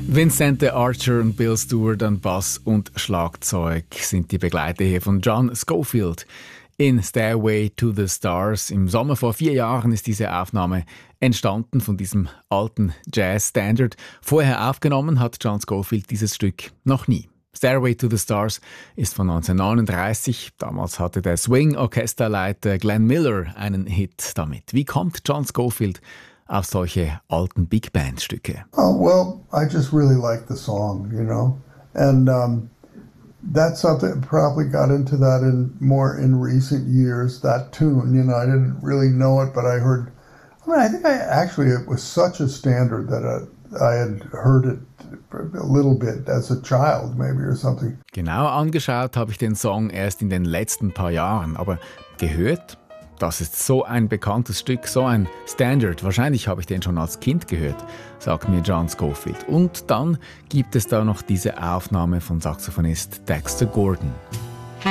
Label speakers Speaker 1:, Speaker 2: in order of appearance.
Speaker 1: Vincente Archer und Bill Stewart an Bass und Schlagzeug sind die Begleiter hier von John Scofield in Stairway to the Stars. Im Sommer vor 4 Jahren ist diese Aufnahme entstanden von diesem alten Jazz-Standard. Vorher aufgenommen hat John Scofield dieses Stück noch nie. Stairway to the Stars ist von 1939. Damals hatte der Swing-Orchesterleiter Glenn Miller einen Hit damit. Wie kommt John Scofield auf solche alten Big Band-Stücke?
Speaker 2: Oh, well, I just really like the song, you know. And that's something, probably got into that more in recent years, that tune. You know, I didn't really know it, but I think it was such a standard that I had heard it a little bit as a child maybe or something.
Speaker 1: Genau angeschaut habe ich den Song erst in den letzten paar Jahren, aber gehört? Das ist so ein bekanntes Stück, so ein Standard. Wahrscheinlich habe ich den schon als Kind gehört, sagt mir John Scofield. Und dann gibt es da noch diese Aufnahme von Saxophonist Dexter Gordon.